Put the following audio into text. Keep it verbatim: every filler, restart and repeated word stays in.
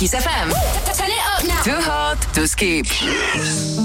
Kiss F M. Turn it up now. Too hot to skip.